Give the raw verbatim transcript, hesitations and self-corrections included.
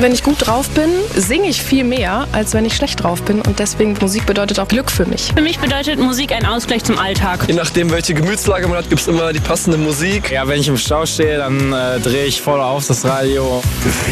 Wenn ich gut drauf bin, singe ich viel mehr, als wenn ich schlecht drauf bin. Und deswegen, Musik bedeutet auch Glück für mich. Für mich bedeutet Musik ein Ausgleich zum Alltag. Je nachdem, welche Gemütslage man hat, gibt es immer die passende Musik. Ja, wenn ich im Stau stehe, dann äh, drehe ich voll auf das Radio.